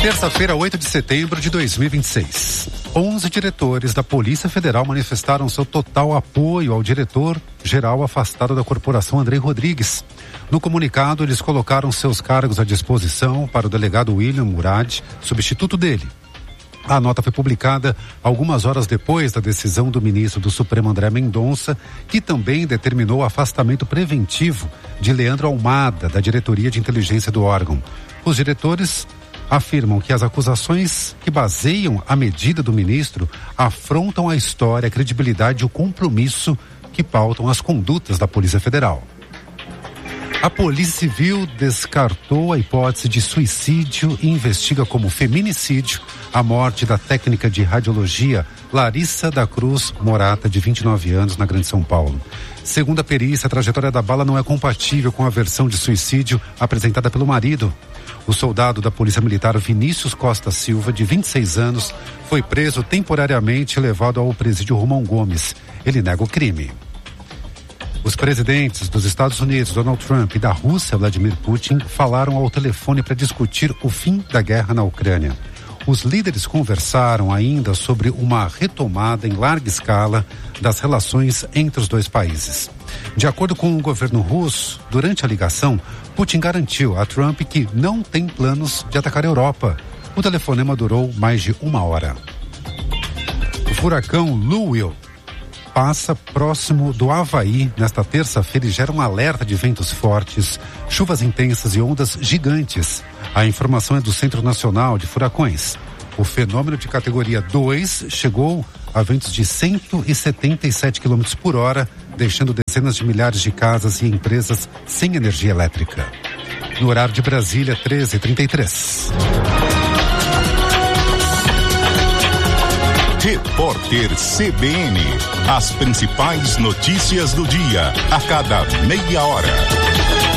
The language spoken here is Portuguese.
Terça-feira, 8 de setembro de 2026. 11 diretores da Polícia Federal manifestaram seu total apoio ao diretor-geral afastado da corporação, Andrei Rodrigues. No comunicado, eles colocaram seus cargos à disposição para o delegado William Murad, substituto dele. A nota foi publicada algumas horas depois da decisão do ministro do Supremo, André Mendonça, que também determinou o afastamento preventivo de Leandro Almada, da diretoria de inteligência do órgão. Os diretores afirmam que as acusações que baseiam a medida do ministro afrontam a história, a credibilidade e o compromisso que pautam as condutas da Polícia Federal. A Polícia Civil descartou a hipótese de suicídio e investiga como feminicídio a morte da técnica de radiologia Larissa da Cruz Morata, de 29 anos, na Grande São Paulo. Segundo a perícia, a trajetória da bala não é compatível com a versão de suicídio apresentada pelo marido. O soldado da Polícia Militar Vinícius Costa Silva, de 26 anos, foi preso temporariamente e levado ao presídio Romão Gomes. Ele nega o crime. Os presidentes dos Estados Unidos, Donald Trump, e da Rússia, Vladimir Putin, falaram ao telefone para discutir o fim da guerra na Ucrânia. Os líderes conversaram ainda sobre uma retomada em larga escala das relações entre os dois países. De acordo com o governo russo, durante a ligação, Putin garantiu a Trump que não tem planos de atacar a Europa. O telefonema durou mais de 1 hora. O furacão Louie passa próximo do Havaí nesta terça-feira e gera um alerta de ventos fortes, chuvas intensas e ondas gigantes. A informação é do Centro Nacional de Furacões. O fenômeno de categoria 2 chegou a ventos de 177 km por hora, deixando dezenas de milhares de casas e empresas sem energia elétrica. No horário de Brasília, 13h33. Repórter CBN. As principais notícias do dia, a cada meia hora.